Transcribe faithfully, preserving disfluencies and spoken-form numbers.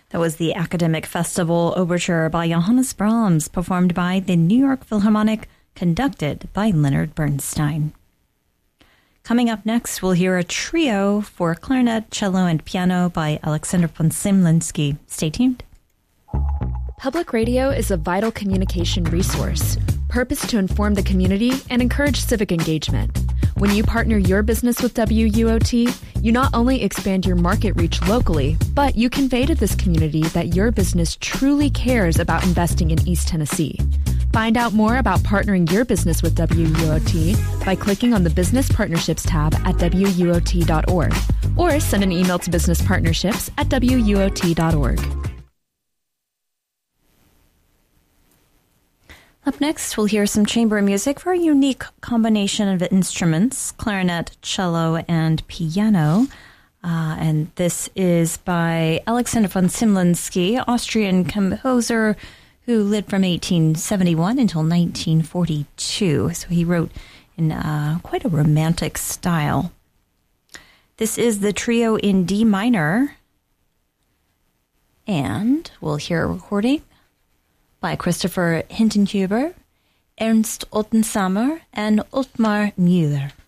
That was the Academic Festival Overture by Johannes Brahms, performed by the New York Philharmonic, conducted by Leonard Bernstein. Coming up next, we'll hear a trio for clarinet, cello, and piano by Alexander von Semlinsky. Stay tuned. Public radio is a vital communication resource, purposed to inform the community and encourage civic engagement. When you partner your business with W U O T, you not only expand your market reach locally, but you convey to this community that your business truly cares about investing in East Tennessee. Find out more about partnering your business with W U O T by clicking on the Business Partnerships tab at W U O T dot org or send an email to businesspartnerships at W U O T dot org. Up next, we'll hear some chamber music for a unique combination of instruments, clarinet, cello, and piano. Uh, and this is by Alexander von Semlinsky, Austrian composer who lived from eighteen seventy-one until nineteen forty-two. So he wrote in uh, quite a romantic style. This is the trio in D minor. And we'll hear a recording by Christopher Hintenhuber, Ernst Ottensammer, and Ottmar Müller.